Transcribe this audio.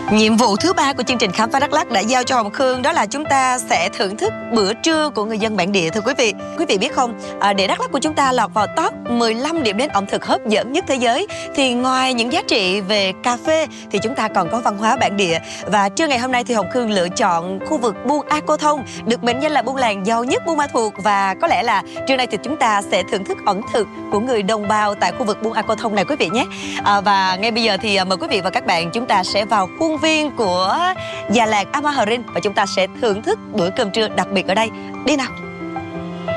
Nhiệm vụ thứ 3 của chương trình Khám phá Đắk Lắk đã giao cho Hồng Khương, đó là chúng ta sẽ thưởng thức bữa trưa của người dân bản địa. Thưa quý vị biết không, để Đắk Lắk của chúng ta lọt vào top 15 điểm đến ẩm thực hấp dẫn nhất thế giới thì ngoài những giá trị về cà phê thì chúng ta còn có văn hóa bản địa. Và trưa ngày hôm nay thì Hồng Khương lựa chọn khu vực Buôn A Cô Thông, được mệnh danh là buôn làng giàu nhất Buôn Ma Thuột, và có lẽ là trưa nay thì chúng ta sẽ thưởng thức ẩm thực của người đồng bào tại khu vực Buôn A Cô Thông này quý vị nhé. Và ngay bây giờ thì mời quý vị và các bạn chúng ta sẽ vào khuôn viên của Già Làng Amahrin và chúng ta sẽ thưởng thức bữa cơm trưa đặc biệt ở đây. Đi nào!